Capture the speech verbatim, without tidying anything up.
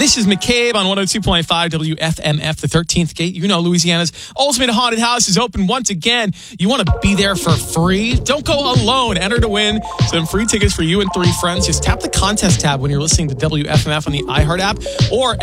This is McCabe on one oh two point five W F M F, the thirteenth Gate. You know, Louisiana's ultimate haunted house is open once again. You want to be there for free? Don't go alone. Enter to win some free tickets for you and three friends. Just tap the contest tab when you're listening to W F M F on the iHeart app or